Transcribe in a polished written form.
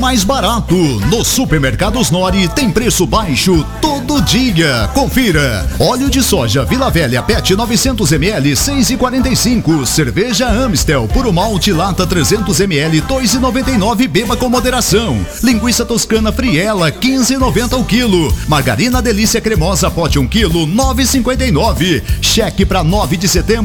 mais barato. No Supermercados Nori tem preço baixo todo dia. Confira. Óleo de soja Vila Velha PET 900 ml 6,45. Cerveja Amstel Puro Malte Lata 300 ml 2,99. Beba com moderação. Linguiça toscana Friela 15,90 o quilo. Margarina Delícia Cremosa pote 1 quilo 9,59. Cheque para 9 de setembro